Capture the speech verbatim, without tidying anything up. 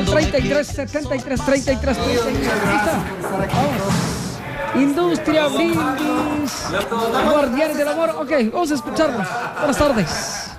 al treinta y tres, setenta y tres, treinta y tres, treinta y tres. Ahí está. Vamos. Industria Brindis. Guardianes del Amor. Ok, vamos a escucharlo. Buenas tardes.